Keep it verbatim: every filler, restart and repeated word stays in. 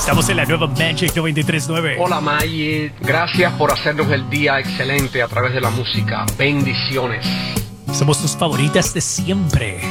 Estamos en la nueva Magic noventa y tres punto nueve. Hola Maggie, gracias por hacernos el día excelente a través de la música. Bendiciones. Somos tus favoritas de siempre.